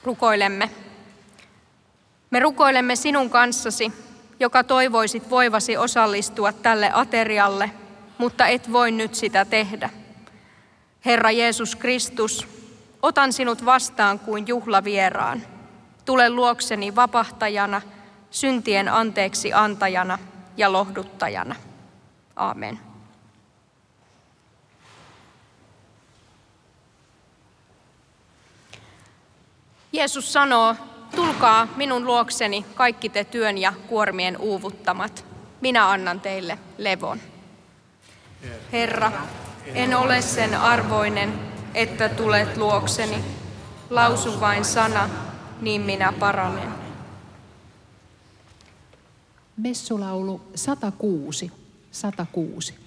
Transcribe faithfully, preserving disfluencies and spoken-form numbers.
Rukoilemme. Me rukoilemme sinun kanssasi, joka toivoisit voivasi osallistua tälle aterialle, mutta et voi nyt sitä tehdä. Herra Jeesus Kristus, otan sinut vastaan kuin juhlavieraan. Tule luokseni vapahtajana, syntien anteeksi antajana ja lohduttajana. Aamen. Jeesus sanoo, tulkaa minun luokseni kaikki te työn ja kuormien uuvuttamat. Minä annan teille levon. Herra, en ole sen arvoinen, että tulet luokseni. Lausu vain sana, niin minä paranen. Messulaulu sata kuusi, sata kuusi.